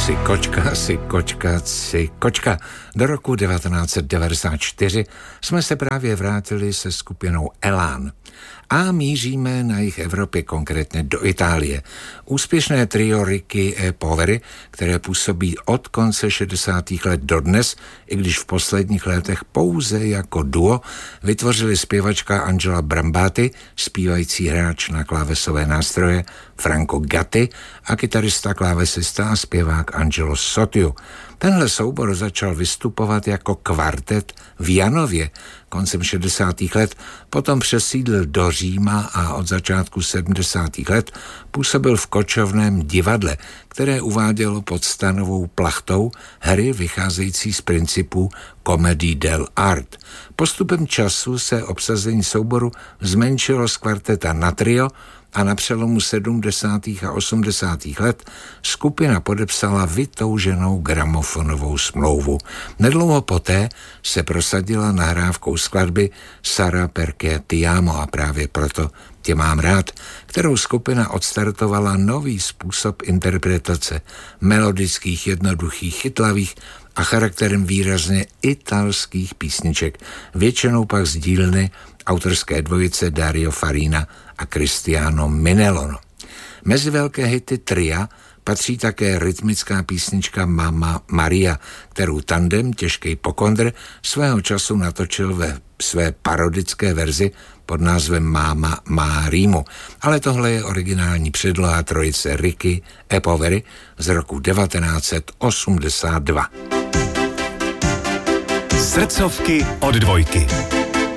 Si kočka. Do roku 1994 jsme se právě vrátili se skupinou Elán a míříme na jih Evropě, konkrétně do Itálie. Úspěšné trio Ricky e Poveri, které působí od konce 60. let dodnes, i když v posledních letech pouze jako duo, vytvořili zpěvačka Angela Brambati, zpívající hráč na klávesové nástroje Franco Gatti a kytarista, klávesista a zpěvák Angelo Sotiu. Tenhle soubor začal vystupovat jako kvartet v Janově koncem 60. let, potom přesídlil do Říma a od začátku 70. let působil v kočovném divadle, které uvádělo pod stanovou plachtou hry vycházející z principů Comedie dell'arte. Postupem času se obsazení souboru zmenšilo z kvarteta na trio a na přelomu 70. a 80. let skupina podepsala vytouženou gramofonovou smlouvu. Nedlouho poté se prosadila nahrávkou skladby Sarà perché ti amo a právě proto tě mám rád, kterou skupina odstartovala nový způsob interpretace melodických, jednoduchých, chytlavých a charakterem výrazně italských písniček, většinou pak z dílny autorské dvojice Dario Farina a Cristiano Minelono. Mezi velké hity tria patří také rytmická písnička Mamma Maria, kterou tandem Těžkej pokondr svého času natočil ve své parodické verzi pod názvem Máma má rýmu. Ale tohle je originální předloha trojice Ricky e Poveri z roku 1982. Srdcovky od Dvojky.